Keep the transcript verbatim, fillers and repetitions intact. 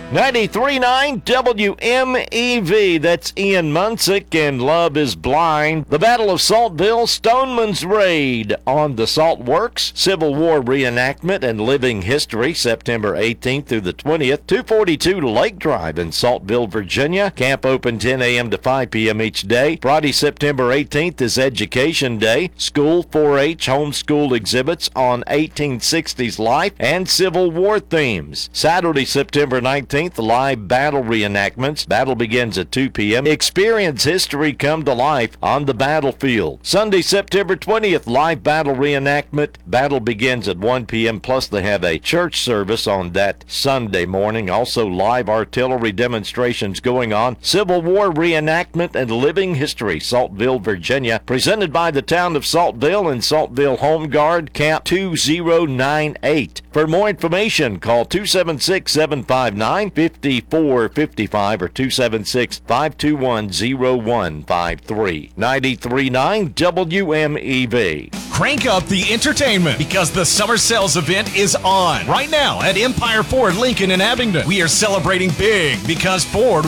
ninety-three point nine W M E V, that's Ian Munsick, and Love is Blind. The Battle of Saltville, Stoneman's Raid on the Salt Works, Civil War reenactment and living history, September eighteenth through the twentieth, two forty-two Lake Drive in Saltville, Virginia. Camp open ten a.m. to five p.m. each day. Friday, September eighteenth is Education Day. School four H homeschool exhibits on eighteen sixties life and Civil War themes. Saturday, September nineteenth, live battle reenactments. Battle begins at two p.m. Experience history come to life on the battlefield. Sunday, September twentieth, live battle reenactment. Battle begins at one p.m. Plus they have a church service on that Sunday morning. Also live artillery demonstrations going on. Civil War reenactment and living history, Saltville, Virginia. Presented by the town of Saltville and Saltville Home Guard, Camp two zero nine eight. For more information, call two seven six, seven five nine, five four five five or two seven six, five two one, zero one five three. ninety-three point nine W M E V. Crank up the entertainment because the summer sales event is on right now at Empire Ford Lincoln in Abingdon. We are celebrating big because Ford